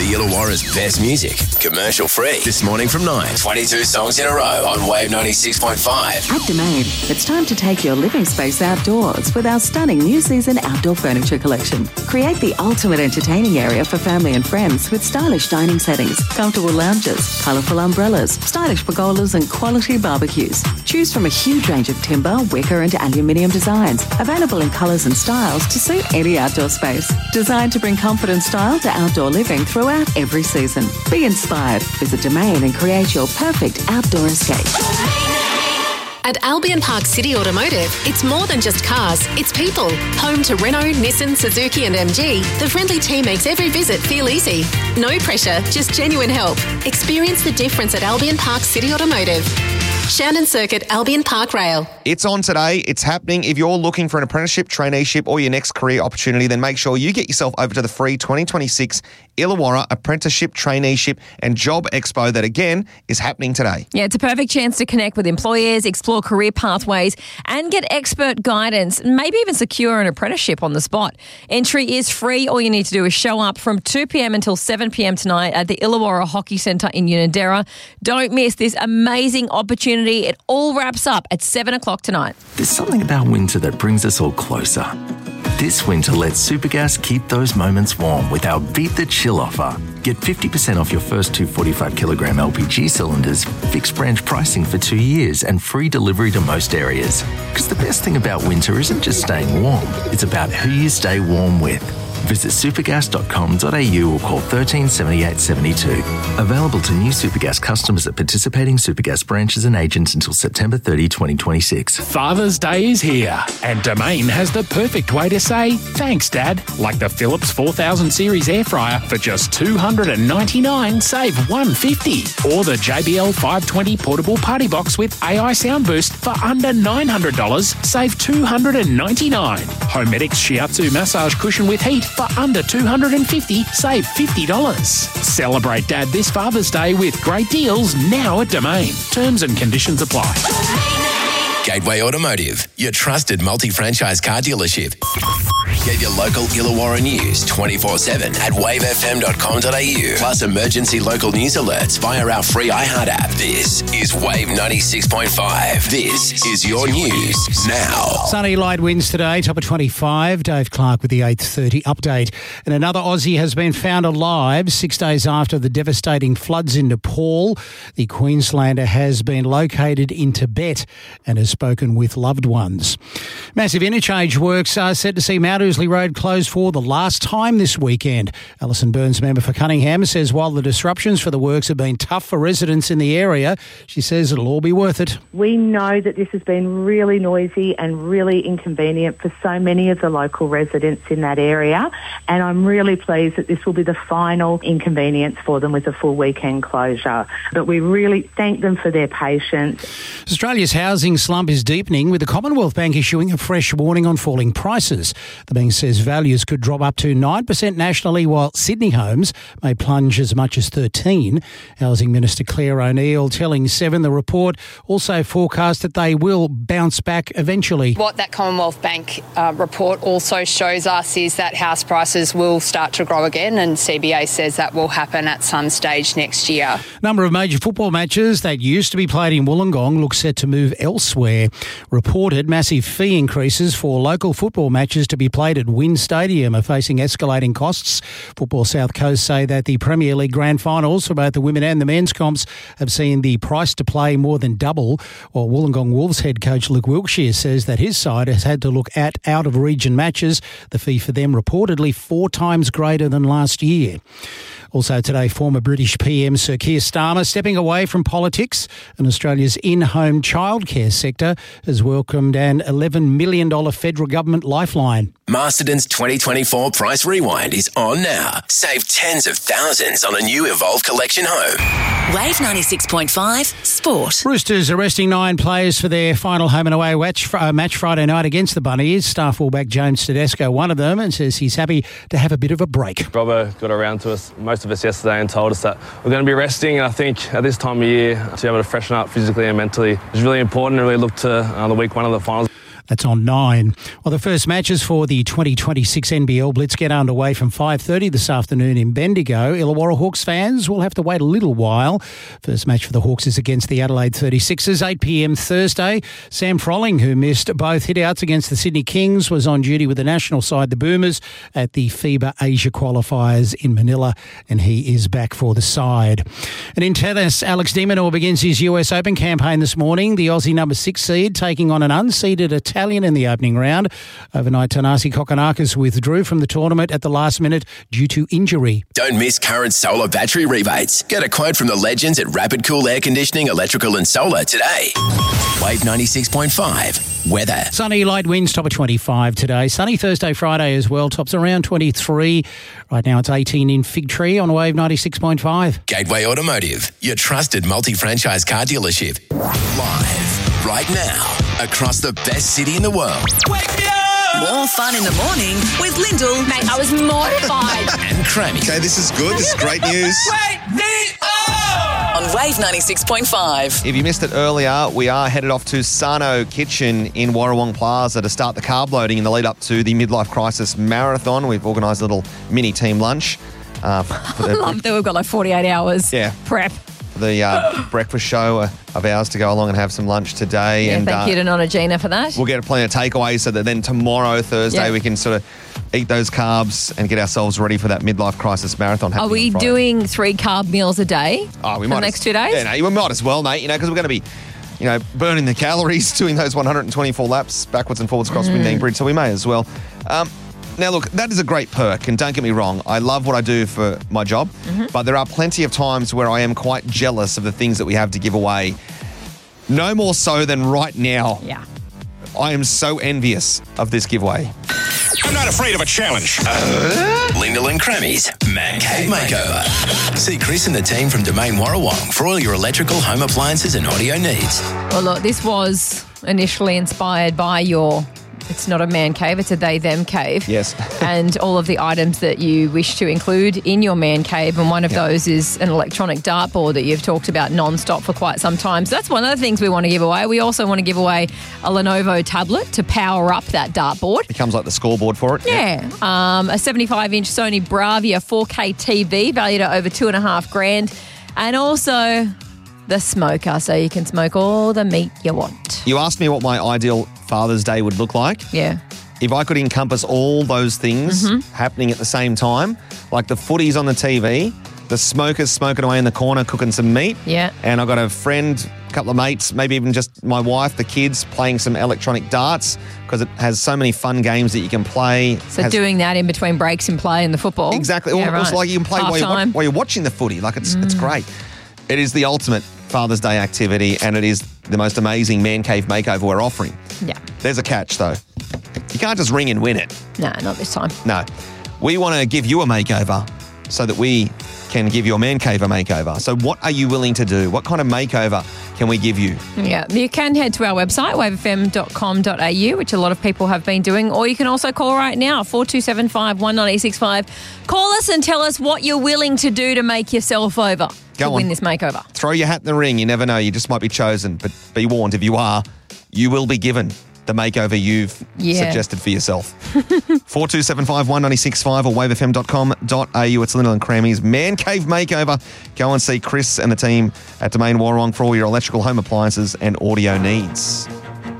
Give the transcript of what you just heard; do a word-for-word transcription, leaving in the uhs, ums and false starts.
The Illawarra's best music, commercial free. This morning from nine. twenty-two songs in a row on Wave ninety-six point five. At Domain, it's time to take your living space outdoors with our stunning new season outdoor furniture collection. Create the ultimate entertaining area for family and friends with stylish dining settings, comfortable lounges, colourful umbrellas, stylish pergolas and quality barbecues. Choose from a huge range of timber, wicker and aluminium designs, available in colours and styles to suit any outdoor space. Designed to bring comfort and style to outdoor living throughout every season. Be inspired. Visit Domain and create your perfect outdoor escape. At Albion Park City Automotive, it's more than just cars, it's people. Home to Renault, Nissan, Suzuki and M G, the friendly team makes every visit feel easy. No pressure, just genuine help. Experience the difference at Albion Park City Automotive. Shannon Circuit, Albion Park Rail. It's on today. It's happening. If you're looking for an apprenticeship, traineeship or your next career opportunity, then make sure you get yourself over to the free twenty twenty-six Illawarra Apprenticeship, Traineeship and Job Expo that, again, is happening today. Yeah, it's a perfect chance to connect with employers, explore career pathways and get expert guidance, maybe even secure an apprenticeship on the spot. Entry is free. All you need to do is show up from two p.m. until seven p.m. tonight at the Illawarra Hockey Centre in Unanderra. Don't miss this amazing opportunity. It all wraps up at seven o'clock tonight. There's something about winter that brings us all closer. This winter, let Supergas keep those moments warm with our Beat the Chill offer. Get fifty percent off your first two forty-five kilogram L P G cylinders, fixed branch pricing for two years and free delivery to most areas. Because the best thing about winter isn't just staying warm, it's about who you stay warm with. Visit supergas dot com dot a u or call one three seven eight seven two. Available to new Supergas customers at participating Supergas branches and agents until September thirtieth, twenty twenty-six. Father's Day is here, and Domain has the perfect way to say thanks, Dad. Like the Philips four thousand series air fryer for just two hundred ninety-nine dollars, save one hundred fifty dollars. Or the J B L five twenty portable party box with A I sound boost for under nine hundred dollars, save two hundred ninety-nine dollars. Homedics Shiatsu massage cushion with heat for under two hundred fifty dollars, save fifty dollars. Celebrate Dad this Father's Day with great deals now at Domain. Terms and conditions apply. Gateway Automotive, your trusted multi-franchise car dealership. Get your local Illawarra news twenty-four seven at wave f m dot com dot a u. Plus emergency local news alerts via our free iHeart app. This is Wave ninety-six point five. This is your news now. Sunny light winds today, top of twenty-five. Dave Clark with the eight thirty update. And another Aussie has been found alive six days after the devastating floods in Nepal. The Queenslander has been located in Tibet and has spoken with loved ones. Massive interchange works are set to see Mount Ousley Road closed for the last time this weekend. Alison Burns, member for Cunningham, says while the disruptions for the works have been tough for residents in the area, she says it'll all be worth it. We know that this has been really noisy and really inconvenient for so many of the local residents in that area, and I'm really pleased that this will be the final inconvenience for them with a full weekend closure. But we really thank them for their patience. Australia's housing slump is deepening, with the Commonwealth Bank issuing a fresh warning on falling prices. The bank says values could drop up to nine percent nationally, while Sydney homes may plunge as much as thirteen percent. Housing Minister Claire O'Neill telling Seven the report also forecast that they will bounce back eventually. What that Commonwealth Bank uh, report also shows us is that house prices will start to grow again, and C B A says that will happen at some stage next year. Number of major football matches that used to be played in Wollongong look set to move elsewhere. Reported massive fee increases for local football matches to be played at Wynn Stadium are facing escalating costs. Football South Coast say that the Premier League grand finals for both the women and the men's comps have seen the price to play more than double, while Wollongong Wolves head coach Luke Wilkshire says that his side has had to look at out-of-region matches. The fee for them reportedly four times greater than last year. Also today, former British P M Sir Keir Starmer stepping away from politics, and Australia's in-home childcare sector has welcomed an eleven million dollars federal government lifeline. Masterton's twenty twenty-four Price Rewind is on now. Save tens of thousands on a new Evolve Collection home. Wave ninety-six point five Sport. Roosters arresting nine players for their final home and away match, uh, match Friday night against the Bunnies. Star fullback James Tedesco, one of them, and says he's happy to have a bit of a break. Robbo got around to us, most of us yesterday, and told us that we're going to be resting. And I think at this time of year, to be able to freshen up physically and mentally is really important, and really look to uh, the week one of the finals. That's on nine. Well, the first matches for the twenty twenty-six N B L Blitz get underway from five thirty this afternoon in Bendigo. Illawarra Hawks fans will have to wait a little while. First match for the Hawks is against the Adelaide thirty-sixers, eight p.m. Thursday. Sam Frolling, who missed both hitouts against the Sydney Kings, was on duty with the national side, the Boomers, at the FIBA Asia qualifiers in Manila, and he is back for the side. And in tennis, Alex de Minaur begins his U S Open campaign this morning. The Aussie number six seed taking on an unseeded Italian in the opening round. Overnight, Tanasi Kokonakis withdrew from the tournament at the last minute due to injury. Don't miss current solar battery rebates. Get a quote from the legends at Rapid Cool Air Conditioning, Electrical and Solar today. Wave ninety-six point five. Weather. Sunny, light winds, top of twenty-five today. Sunny Thursday, Friday as well, tops around twenty-three. Right now it's eighteen in Fig Tree on Wave ninety-six point five. Gateway Automotive, your trusted multi-franchise car dealership. Live, right now, across the best city in the world. Wake me up! More fun in the morning with Lyndall. Mate, I was mortified. And Crammy. Okay, this is good. This is great news. Wake me up! On Wave ninety-six point five. If you missed it earlier, we are headed off to Sano Kitchen in Warrawong Plaza to start the carb loading in the lead up to the Midlife Crisis Marathon. We've organised a little mini team lunch. Uh, for the, I love that we've got like forty-eight hours Yeah. prep. for the uh, breakfast show uh, of ours to go along and have some lunch today. Yeah, and thank uh, you to Nonna Gina for that. We'll get plenty of takeaways so that then tomorrow, Thursday, Yeah. we can sort of eat those carbs and get ourselves ready for that Midlife Crisis Marathon happening Are we on Friday. doing three carb meals a day Oh, we for might the next as, two days? Yeah, no, we might as well, mate, you know, because we're going to be, you know, burning the calories, doing those one hundred twenty-four laps backwards and forwards across Mm. Windang Bridge, so we may as well. Um, now, look, that is a great perk, and don't get me wrong, I love what I do for my job, Mm-hmm. but there are plenty of times where I am quite jealous of the things that we have to give away. No more so than right now. Yeah. I am so envious of this giveaway. I'm not afraid of a challenge. Lyndall and Crammy's Man Cave Makeover. See Chris and the team from Domain Warrawong for all your electrical, home appliances and audio needs. Well, look, this was initially inspired by your, it's not a man cave, it's a they-them cave. Yes. And all of the items that you wish to include in your man cave. And one of Yep. those is an electronic dartboard that you've talked about non-stop for quite some time. So that's one of the things we want to give away. We also want to give away a Lenovo tablet to power up that dartboard. Becomes like the scoreboard for it. Yeah. Um, a seventy-five inch Sony Bravia four K T V valued at over two and a half grand. And also the smoker, so you can smoke all the meat you want. You asked me what my ideal Father's Day would look like. Yeah. If I could encompass all those things Mm-hmm. happening at the same time, like the footies on the T V, the smokers smoking away in the corner cooking some meat, Yeah. and I've got a friend, a couple of mates, maybe even just my wife, the kids playing some electronic darts because it has so many fun games that you can play. So Has- doing that in between breaks and play in the football. Exactly. Yeah, Or right. also like you can play while you're, wa- Halftime. while you're watching the footy. Like it's it's Mm. great. It is the ultimate Father's Day activity, and it is the most amazing man cave makeover we're offering. Yeah. There's a catch though. You can't just ring and win it. No, not this time. No. We want to give you a makeover so that we can give your man cave a makeover. So what are you willing to do? What kind of makeover can we give you? Yeah, you can head to our website, wave f m dot com dot a u, which a lot of people have been doing, or you can also call right now, four two seven five, one nine six five. Call us and tell us what you're willing to do to make yourself over Go to win on. this makeover. Throw your hat in the ring. You never know. You just might be chosen. But be warned, if you are, you will be given the makeover you've Yeah. suggested for yourself. four two seven five, one nine six five or wave f m dot com dot a u. It's Lyndall and Crammy's Man Cave Makeover. Go and see Chris and the team at Domain Warrawong for all your electrical, home appliances and audio needs.